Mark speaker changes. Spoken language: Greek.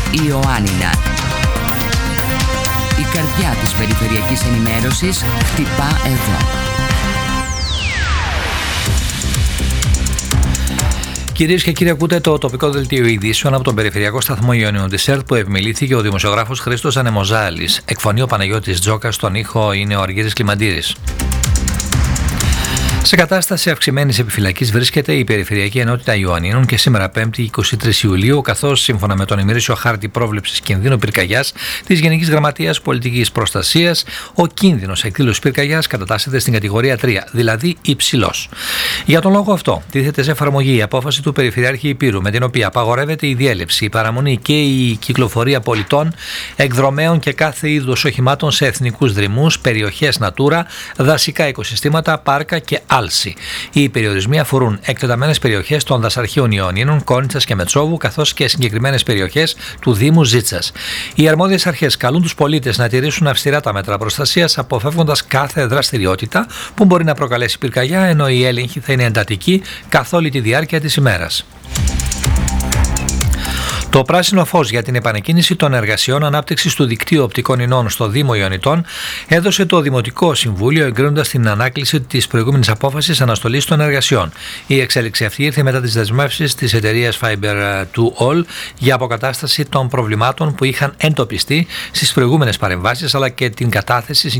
Speaker 1: Ιωάννινα. Η καρδιά της περιφερειακής ενημέρωσης χτυπά εδώ.
Speaker 2: Κυρίες και κύριοι, ακούτε το τοπικό δελτίο ειδήσεων από τον περιφερειακό σταθμό Ιωνίων της ΕΡΤ που επιμελήθηκε ο δημοσιογράφος Χρήστος Ανεμοζάλης. Εκφωνεί ο Παναγιώτης Τζόκας, στον ήχο είναι ο Αργύρης Κλιμαντήρης. Σε κατάσταση αυξημένης επιφυλακής βρίσκεται η Περιφερειακή Ενότητα Ιωαννίνων και σήμερα 5η 23 Ιουλίου, καθώς σύμφωνα με τον ημερήσιο χάρτη πρόβλεψης κινδύνου πυρκαγιάς της Γενικής Γραμματείας Πολιτικής Προστασίας, ο κίνδυνος εκδήλωσης πυρκαγιάς κατατάσσεται στην κατηγορία 3, δηλαδή υψηλός. Για τον λόγο αυτό, τίθεται σε εφαρμογή η απόφαση του Περιφερειάρχη Ηπείρου, με την οποία απαγορεύεται η διέλευση, η παραμονή και η κυκλοφορία πολιτών, εκδρομέων και κάθε είδους οχημάτων σε εθνικούς δρυμούς, περιοχές Natura, δασικά οικοσυστήματα, πάρκα και άλση. Οι περιορισμοί αφορούν εκτεταμένες περιοχές των δασαρχείων Ιωαννίνων, Κόνιτσας και Μετσόβου, καθώς και συγκεκριμένες περιοχές του Δήμου Ζήτσας. Οι αρμόδιες αρχές καλούν τους πολίτες να τηρήσουν αυστηρά τα μέτρα προστασίας, αποφεύγοντας κάθε δραστηριότητα που μπορεί να προκαλέσει πυρκαγιά, ενώ η έλεγχη θα είναι εντατική καθ' όλη τη διάρκεια της ημέρας. Το πράσινο φως για την επανεκκίνηση των εργασιών ανάπτυξης του δικτύου οπτικών ινών στο Δήμο Ιωνιτών έδωσε το Δημοτικό Συμβούλιο, εγκρίνοντας την ανάκληση της προηγούμενης απόφασης αναστολής των εργασιών. Η εξέλιξη αυτή ήρθε μετά τις δεσμεύσεις της εταιρείας Fiber2All για αποκατάσταση των προβλημάτων που είχαν εντοπιστεί στις προηγούμενες παρεμβάσεις, αλλά και την κατάθεση